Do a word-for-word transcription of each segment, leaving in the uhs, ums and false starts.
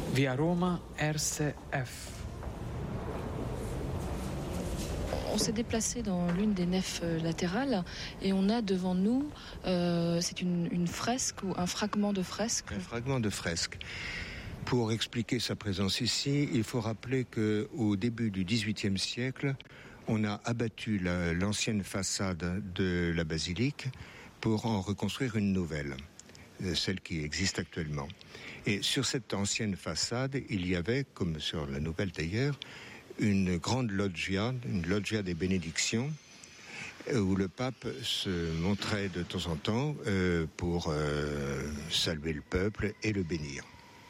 Via Roma R C F. On s'est déplacé dans l'une des nefs latérales et on a devant nous, euh, c'est une, une fresque ou un fragment de fresque. Un fragment de fresque. Pour expliquer sa présence ici, il faut rappeler qu'au début du dix-huitième siècle, on a abattu la, l'ancienne façade de la basilique pour en reconstruire une nouvelle, celle qui existe actuellement. Et sur cette ancienne façade, il y avait, comme sur la nouvelle d'ailleurs, une grande loggia, une loggia des bénédictions, où le pape se montrait de temps en temps euh, pour euh, saluer le peuple et le bénir.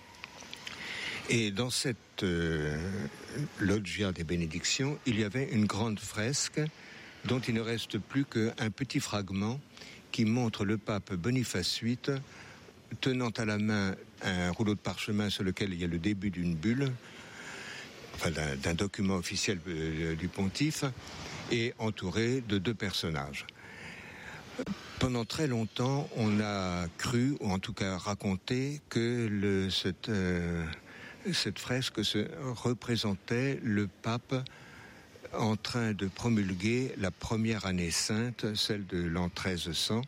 Et dans cette euh, loggia des bénédictions, il y avait une grande fresque dont il ne reste plus qu'un petit fragment qui montre le pape Boniface huit tenant à la main un rouleau de parchemin sur lequel il y a le début d'une bulle, enfin d'un, d'un document officiel euh, du pontife, et entouré de deux personnages. Pendant très longtemps, on a cru, ou en tout cas raconté, que le, cette, euh, cette fresque se représentait le pape en train de promulguer la première année sainte, celle de l'an treize cents.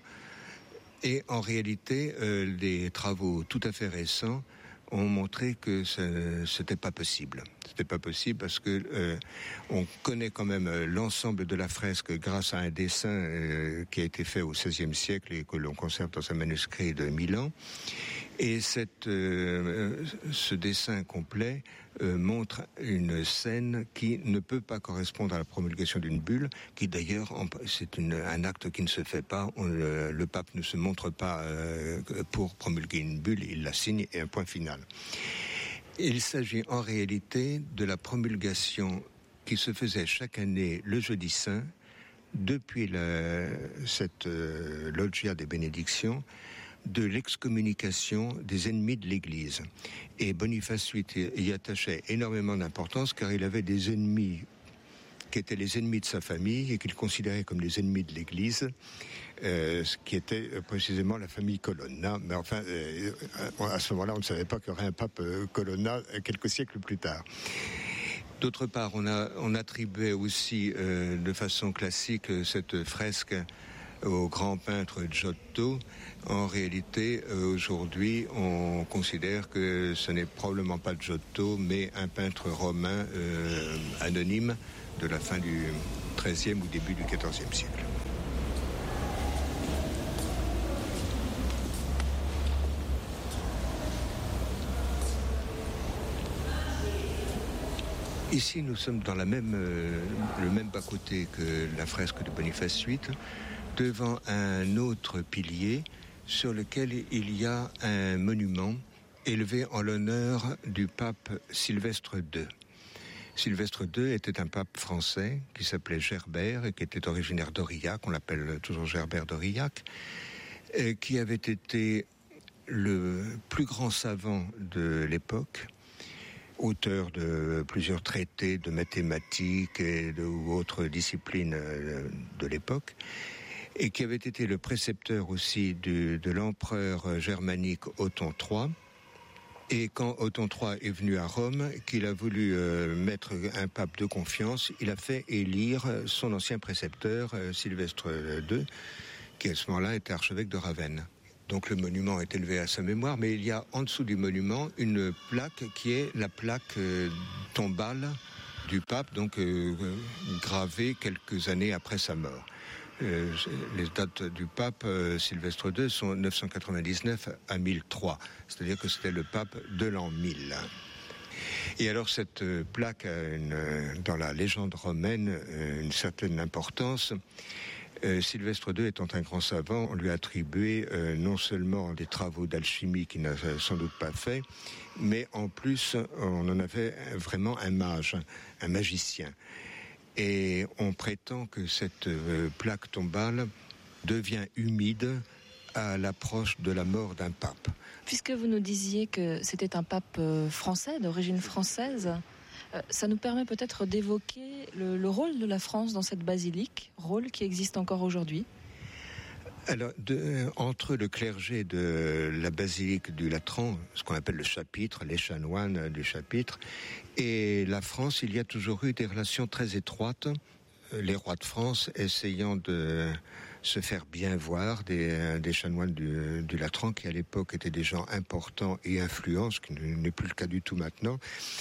Et en réalité, euh, les travaux tout à fait récents ont montré que ce c'était pas possible. C'était pas possible parce que euh, on connaît quand même l'ensemble de la fresque grâce à un dessin euh, qui a été fait au seizième siècle et que l'on conserve dans un manuscrit de Milan. Et cette, euh, ce dessin complet euh, montre une scène qui ne peut pas correspondre à la promulgation d'une bulle, qui d'ailleurs, c'est une, un acte qui ne se fait pas. On, le, le pape ne se montre pas euh, pour promulguer une bulle, il la signe et un point final. Il s'agit en réalité de la promulgation qui se faisait chaque année le jeudi saint, depuis la, cette euh, loggia des bénédictions, de l'excommunication des ennemis de l'Église. Et Boniface huit y attachait énormément d'importance car il avait des ennemis qui étaient les ennemis de sa famille et qu'il considérait comme les ennemis de l'Église, euh, ce qui était euh, précisément la famille Colonna. Mais enfin, euh, à ce moment-là, on ne savait pas qu'il y aurait un pape euh, Colonna quelques siècles plus tard. D'autre part, on, a, on attribuait aussi euh, de façon classique cette fresque au grand peintre Giotto. En réalité, euh, aujourd'hui, on considère que ce n'est probablement pas Giotto, mais un peintre romain euh, anonyme de la fin du treizième ou début du quatorzième siècle. Ici, nous sommes dans la même, euh, le même bas-côté que la fresque de Boniface huit, devant un autre pilier sur lequel il y a un monument élevé en l'honneur du pape Sylvestre deux. Sylvestre deux était un pape français qui s'appelait Gerbert et qui était originaire d'Aurillac, on l'appelle toujours Gerbert d'Aurillac, et qui avait été le plus grand savant de l'époque, auteur de plusieurs traités de mathématiques et de, ou autres disciplines de l'époque, et qui avait été le précepteur aussi de, de l'empereur germanique Othon trois. Et quand Othon trois est venu à Rome, qu'il a voulu euh, mettre un pape de confiance, il a fait élire son ancien précepteur, euh, Sylvestre deux, qui à ce moment-là était archevêque de Ravenne. Donc le monument est élevé à sa mémoire, mais il y a en dessous du monument une plaque qui est la plaque euh, tombale du pape, donc euh, gravée quelques années après sa mort. Euh, les dates du pape euh, Sylvestre deux sont neuf cent quatre-vingt-dix-neuf à mille trois, c'est-à-dire que c'était le pape de l'an mille. Et alors cette euh, plaque a une, euh, dans la légende romaine euh, une certaine importance. Euh, Sylvestre deux étant un grand savant, on lui a attribué euh, non seulement des travaux d'alchimie qu'il n'a sans doute pas fait, mais en plus on en avait vraiment un mage, un magicien. Et on prétend que cette euh, plaque tombale devient humide à l'approche de la mort d'un pape. Puisque vous nous disiez que c'était un pape euh, français, d'origine française, euh, ça nous permet peut-être d'évoquer le, le rôle de la France dans cette basilique, rôle qui existe encore aujourd'hui. Alors, de, entre le clergé de la basilique du Latran, ce qu'on appelle le chapitre, les chanoines du chapitre, et la France, il y a toujours eu des relations très étroites. Les rois de France essayant de se faire bien voir des, des chanoines du, du Latran, qui à l'époque étaient des gens importants et influents, ce qui n'est plus le cas du tout maintenant.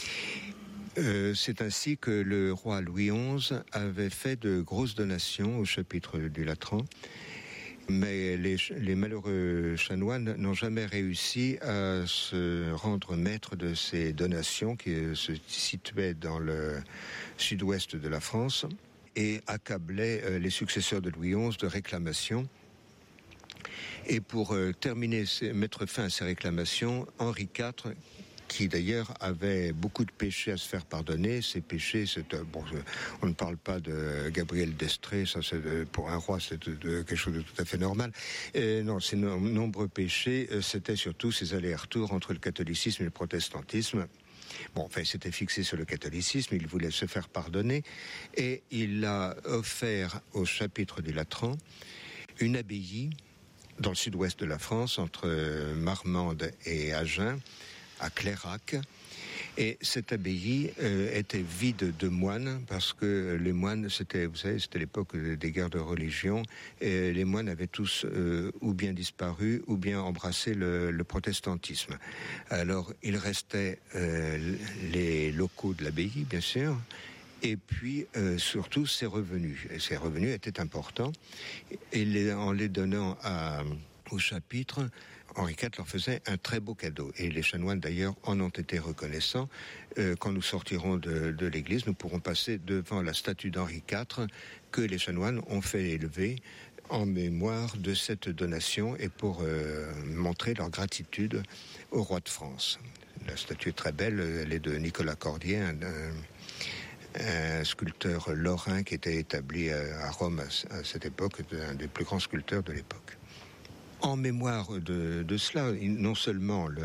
Euh, c'est ainsi que le roi Louis onze avait fait de grosses donations au chapitre du Latran. Mais les, les malheureux chanoines n'ont jamais réussi à se rendre maîtres de ces donations qui se situaient dans le sud-ouest de la France et accablaient les successeurs de Louis onze de réclamations. Et pour terminer, mettre fin à ces réclamations, Henri quatre, qui d'ailleurs avait beaucoup de péchés à se faire pardonner. Ces péchés, c'est, bon, on ne parle pas de Gabriel d'Estrée, ça c'est de, pour un roi c'est de, de quelque chose de tout à fait normal. Et non, ces no- nombreux péchés, c'était surtout ces allers-retours entre le catholicisme et le protestantisme. Bon, enfin, il s'était fixé sur le catholicisme, il voulait se faire pardonner, et il a offert au chapitre du Latran une abbaye dans le sud-ouest de la France, entre Marmande et Agen, à Clairac, et cette abbaye euh, était vide de moines parce que les moines, c'était, vous savez, c'était l'époque des guerres de religion, et les moines avaient tous euh, ou bien disparu ou bien embrassé le, le protestantisme. Alors il restait euh, les locaux de l'abbaye, bien sûr, et puis euh, surtout ses revenus. Et ces revenus étaient importants, et les, en les donnant à, au chapitre, Henri quatre leur faisait un très beau cadeau. Et les chanoines, d'ailleurs, en ont été reconnaissants. Euh, quand nous sortirons de, de l'église, nous pourrons passer devant la statue d'Henri quatre que les chanoines ont fait élever en mémoire de cette donation et pour euh, montrer leur gratitude au roi de France. La statue est très belle. Elle est de Nicolas Cordier, un, un, un sculpteur lorrain qui était établi à, à Rome à, à cette époque, un des plus grands sculpteurs de l'époque. En mémoire de, de cela, non seulement le,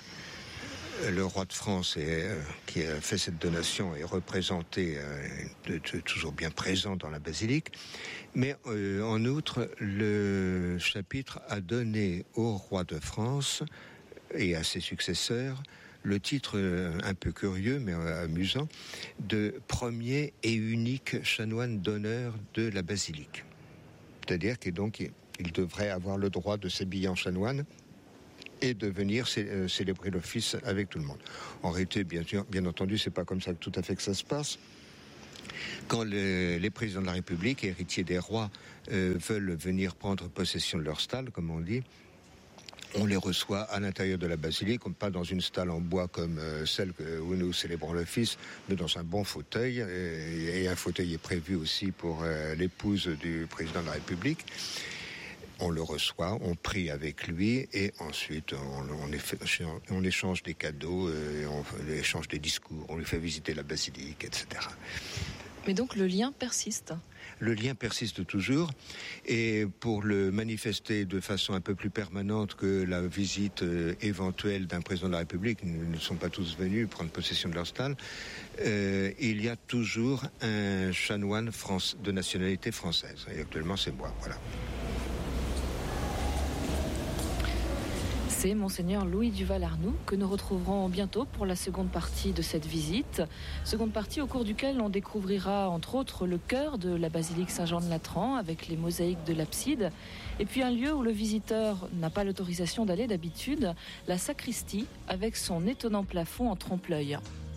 le roi de France est, euh, qui a fait cette donation est représenté, euh, de, de, toujours bien présent dans la basilique, mais euh, en outre, le chapitre a donné au roi de France et à ses successeurs le titre euh, un peu curieux mais euh, amusant de premier et unique chanoine d'honneur de la basilique. C'est-à-dire que donc il devrait avoir le droit de s'habiller en chanoine et de venir c- célébrer l'office avec tout le monde. En réalité, bien, bien entendu, c'est pas comme ça que tout à fait que ça se passe. Quand le, les présidents de la République, héritiers des rois, euh, veulent venir prendre possession de leur stalle, comme on dit, on les reçoit à l'intérieur de la basilique, pas dans une stalle en bois comme euh, celle que, où nous célébrons l'office, mais dans un bon fauteuil. Et, et un fauteuil est prévu aussi pour euh, l'épouse du président de la République. On le reçoit, on prie avec lui et ensuite on, on, effet, on échange des cadeaux, euh, on échange des discours, on lui fait visiter la basilique, et cetera. Mais donc le lien persiste. Le lien persiste toujours, et pour le manifester de façon un peu plus permanente que la visite euh, éventuelle d'un président de la République, ils ne sont pas tous venus prendre possession de leur stalle, euh, il y a toujours un chanoine France, de nationalité française. Et actuellement c'est moi, voilà. C'est Monseigneur Louis Duval-Arnoux que nous retrouverons bientôt pour la seconde partie de cette visite. Seconde partie au cours duquel on découvrira entre autres le chœur de la basilique Saint-Jean-de-Latran avec les mosaïques de l'abside. Et puis un lieu où le visiteur n'a pas l'autorisation d'aller d'habitude, la sacristie avec son étonnant plafond en trompe-l'œil.